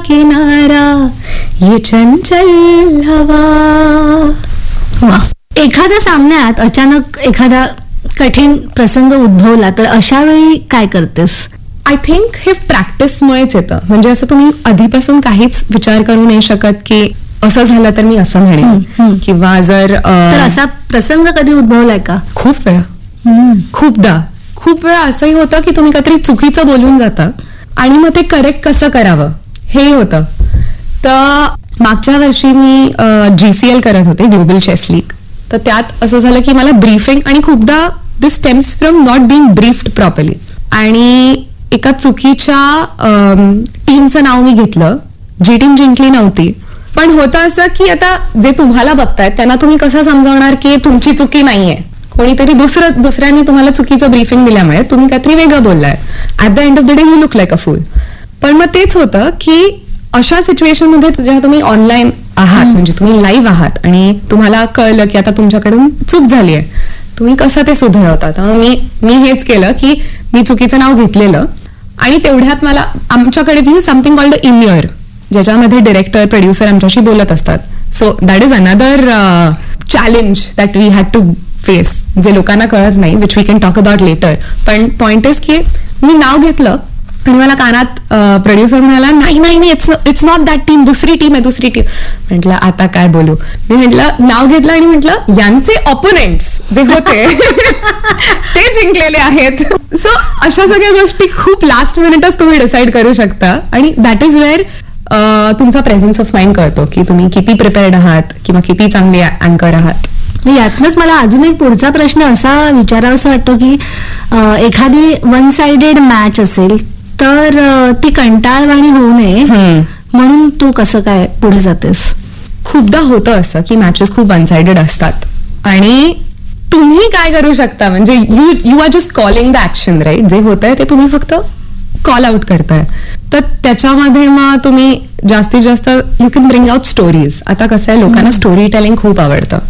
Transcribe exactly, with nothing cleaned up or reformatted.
किनारा ये चंचल हवा. वा. एखाद्या सामन्यात अचानक एखादा कठीण प्रसंग उद्भवला तर अशा वेळी काय करतेस? आय थिंक हे प्रॅक्टिसमुळेच येतं. म्हणजे असं तुम्ही आधीपासून काहीच विचार करू नाही शकत की असं झालं तर मी असं म्हणेन, किंवा जर तर असा प्रसंग कधी उद्भवलाय का? खूप वेळा, खूपदा. खूप वेळा असंही होतं की तुम्ही काहीतरी चुकीचं बोलून जाता आणि मग ते करेक्ट कसं करावं हेही होतं. तर मागच्या वर्षी मी जीसीएल करत होते, ग्लोबल चेस लीग. तर त्यात असं झालं की मला ब्रीफिंग, आणि खूपदा दिस stems from not being briefed properly, आणि एका चुकीच्या टीमचं नाव मी घेतलं, जी टीम जिंकली नव्हती. पण होतं असं की आता जे तुम्हाला बघतायत त्यांना तुम्ही कसं समजावणार की तुमची चुकी नाहीये, कोणीतरी दुसरं दुसऱ्यांनी तुम्हाला चुकीचं ब्रीफिंग दिल्यामुळे तुम्ही काहीतरी वेगळं बोललाय. At the end of the day you look like a फूल. पण मग तेच होतं की अशा सिच्युएशन मध्ये जेव्हा तुम्ही ऑनलाईन आहात, म्हणजे तुम्ही लाईव्ह आहात आणि तुम्हाला कळलं की आता तुमच्याकडून चूक झाली आहे, तुम्ही कसं ते सुधारवता. तर मी मी हेच केलं की मी चुकीचं नाव घेतलेलं, आणि तेवढ्यात मला आमच्याकडे we something called the in year, ज्याच्यामध्ये डिरेक्टर प्रोड्युसर आमच्याशी बोलत असतात. So that is another challenge that we had to face, जे लोकांना कळत नाही, which we can talk about later. पण पॉइंट इज की मी नाव घेतलं आणि मला कानात प्रोड्युसर म्हणाला नाही नाही नाही it's it's not that team, दुसरी टीम आहे दुसरी टीम. म्हटलं आता काय बोलू. मी म्हटलं नाव घेतलं आणि म्हटलं यांचे ऑपोनेंट्स जे होते ते जिंकलेले आहेत. सो अशा सगळ्या गोष्टी खूप लास्ट मिनिटच तुम्ही डिसाईड करू शकता, आणि दॅट इज वेअर तुमचा प्रेझेन्स ऑफ माइंड कळतो की तुम्ही किती प्रिपेअर्ड आहात किंवा किती चांगले अँकर आहात. यातनच मला अजून एक पुढचा प्रश्न असा विचारावासा वाटतो की एखादी वन साइडेड मॅच असेल तर ती कंटाळवाणी होऊ नये म्हणून तू कसं काय पुढे जातेस? खूपदा होतं असं की मॅचेस खूप वन साइडेड असतात, आणि तुम्ही काय करू शकता, म्हणजे you you R just calling the action, right? जे होतंय ते तुम्ही फक्त कॉल आउट करताय. तर त्याच्यामध्ये मग तुम्ही जास्तीत जास्त you can bring out stories. आता कसं आहे, लोकांना स्टोरी टेलिंग खूप आवडतं.